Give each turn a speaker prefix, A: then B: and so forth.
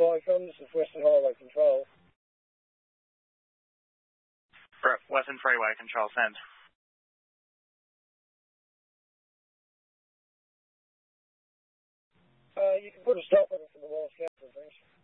A: calling from? This is Western Highway Control.
B: Western Freeway Control, send.
A: You can put a stop on it for the Wallace Council, thanks.